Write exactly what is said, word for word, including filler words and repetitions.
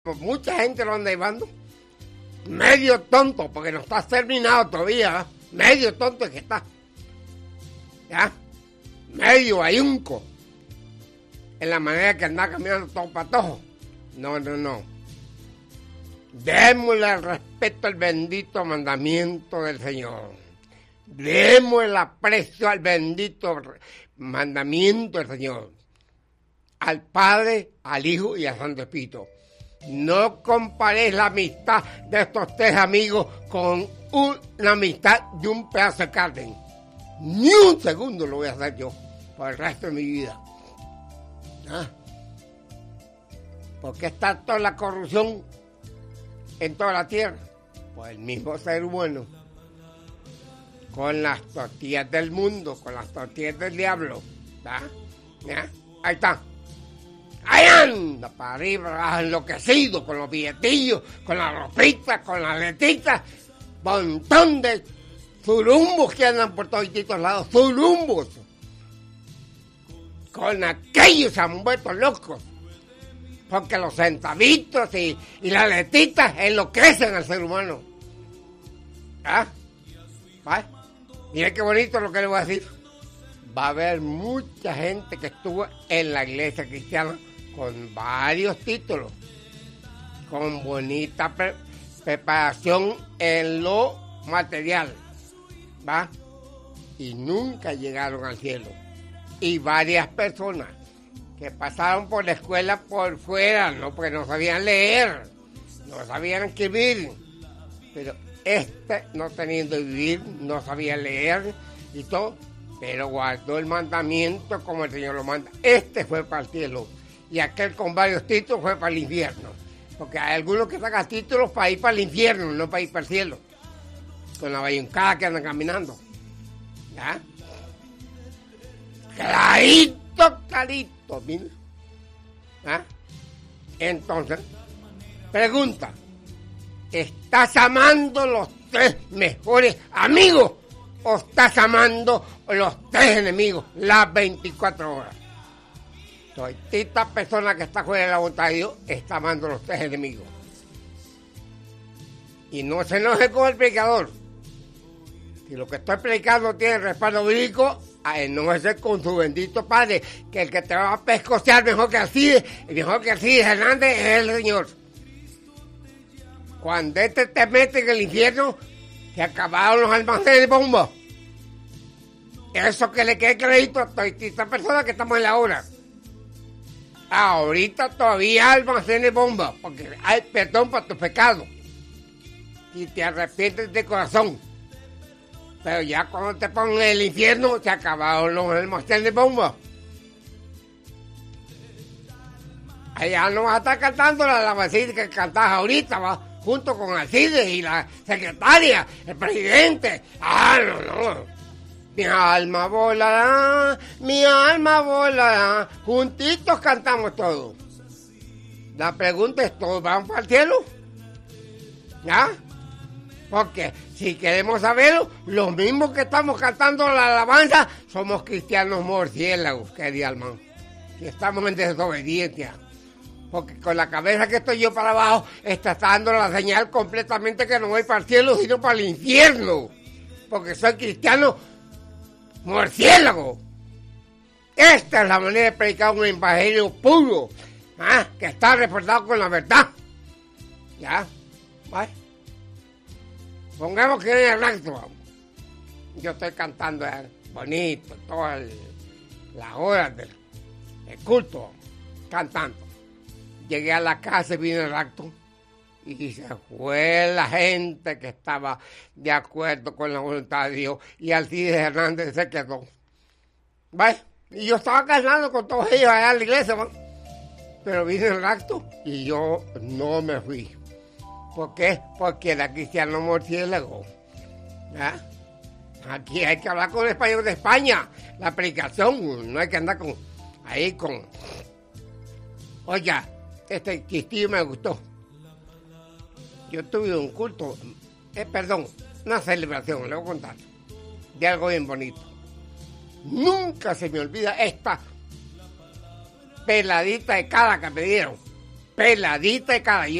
Pues mucha gente lo anda llevando. Medio tonto, porque no está terminado todavía. ¿eh? Medio tonto es que está. ¿Ya? Medio ayunco. En la manera que anda caminando todo patojo. No, no, no. Démosle el respeto al bendito mandamiento del Señor. Démosle el aprecio al bendito mandamiento del Señor. Al Padre, al Hijo y al Santo Espíritu. No comparéis la amistad de estos tres amigos con una amistad de un pedazo de carne. Ni un segundo lo voy a hacer yo por el resto de mi vida. ¿Ah? ¿Por qué está toda la corrupción en toda la tierra? Pues el mismo ser humano. Con las tortillas del mundo, con las tortillas del diablo. ¿Ah? ¿Ah? Ahí está. Ahí anda, para arriba, para abajo, enloquecido, con los billetillos, con las ropitas, con las letitas, montón de zurumbos que andan por todos lados, zurumbos. Con aquellos se han vuelto locos, porque los centavitos y, y las letitas enloquecen al ser humano. ¿Ah? ¿Va? Mira qué bonito lo que le voy a decir. Va a haber mucha gente que estuvo en la iglesia cristiana con varios títulos, con bonita pre- preparación en lo material, ¿va? Y nunca llegaron al cielo. Y varias personas que pasaron por la escuela por fuera, no, porque no sabían leer, no sabían escribir, pero este, no teniendo que vivir, no sabía leer y todo, pero guardó el mandamiento como el Señor lo manda. Este fue para el cielo. Y aquel con varios títulos fue para el infierno. Porque hay algunos que sacan títulos para ir para el infierno, no para ir para el cielo. Con la bayuncada que andan caminando. ¿Ya? Clarito, clarito, mira. ¿Ah? Entonces, pregunta. ¿Estás amando los tres mejores amigos? ¿O estás amando los tres enemigos las veinticuatro horas? Entonces, esta persona que está fuera de la voluntad de Dios está amando los tres enemigos. Y no se enoje con el predicador. Si lo que estoy predicando tiene respaldo bíblico, enójese con su bendito Padre, que el que te va a pescocear mejor que Alcides, mejor que Alcides Hernández es el Señor. Cuando este te mete en el infierno, se acabaron los almacenes de bombas. Eso que le quede crédito a toda esta persona que estamos en la hora. Ahorita todavía almacenes bombas, porque hay perdón para tus pecados. Y te arrepientes de corazón. Pero ya cuando te ponen en el infierno, se acabaron los almacenes de bombas. Allá no vas a estar cantando la alabancita que cantás ahorita, va, junto con Alcides y la secretaria, el presidente. Ah, no, no. Mi alma volará, mi alma volará, juntitos cantamos todos. La pregunta es, ¿todos van para el cielo? ¿Ya? Porque si queremos saberlo, los mismos que estamos cantando la alabanza, somos cristianos murciélagos, querido alma. Y estamos en desobediencia. Porque con la cabeza que estoy yo para abajo, está dando la señal completamente que no voy para el cielo, sino para el infierno. Porque soy cristiano murciélago. Esta es la manera de predicar un evangelio puro, ¿ah? Que está reportado con la verdad. ¿Ya? ¿Vale? Pongamos que en el acto, yo estoy cantando eh, bonito, todas las horas del, del culto, cantando. Llegué a la casa y vino el acto. Y se fue la gente que estaba de acuerdo con la voluntad de Dios. Y Alcides Hernández se quedó. ¿Vale? Y yo estaba casado con todos ellos allá en la iglesia, ¿no? Pero vino el acto y yo no me fui. ¿Por qué? Porque era cristiano murciélago. ¿Ah? Aquí hay que hablar con el español de España. La predicación, no hay que andar con ahí con... Oiga, este chistillo me gustó. Yo tuve un culto, eh, perdón, una celebración, le voy a contar, de algo bien bonito. Nunca se me olvida esta peladita de cara que me dieron. peladita de caballito.